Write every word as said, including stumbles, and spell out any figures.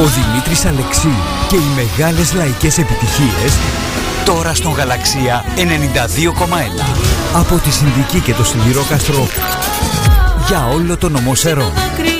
Ο Δημήτρης Αλεξίου και οι μεγάλες λαϊκές επιτυχίες τώρα στον Γαλαξία ενενήντα δύο κόμμα ένα. Από τη Συνδική και το Σιδηρόκαστρο για όλο το νομό Σερών.